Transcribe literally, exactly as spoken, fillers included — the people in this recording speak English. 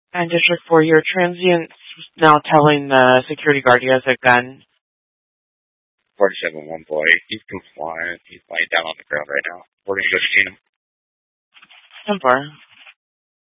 And District four, your transient's now telling the security guard he has a gun. forty-seven one boy, he's compliant. He's lying down on the ground right now. We're going to go see him. ten four.